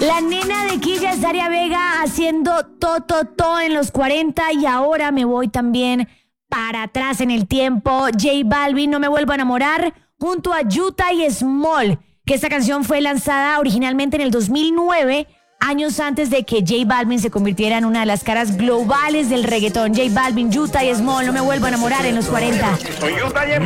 La nena de Quilla es Daria Vega haciendo to en los 40 y ahora me voy también para atrás en el tiempo. J Balvin, No me vuelvo a enamorar, junto a Yuta y Small, que esta canción fue lanzada originalmente en el 2009, años antes de que J Balvin se convirtiera en una de las caras globales del reggaetón. J Balvin, Yuta y Small, No me vuelvo a enamorar en los 40.